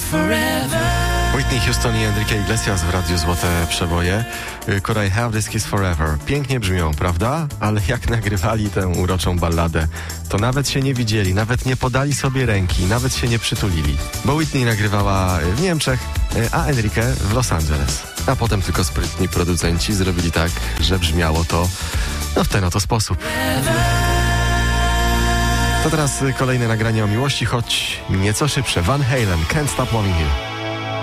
Whitney Houston i Enrique Iglesias w Radiu Złote Przeboje. Could I Have This Kiss Forever. Pięknie brzmią, prawda? Ale jak nagrywali tę uroczą balladę, to nawet się nie widzieli, nawet nie podali sobie ręki, nawet się nie przytulili. Bo Whitney nagrywała w Niemczech, a Enrique w Los Angeles. A potem tylko sprytni producenci zrobili tak, że brzmiało to w ten oto sposób. To teraz kolejne nagranie o miłości, choć nieco szybsze. Van Halen, Can't Stop Loving You.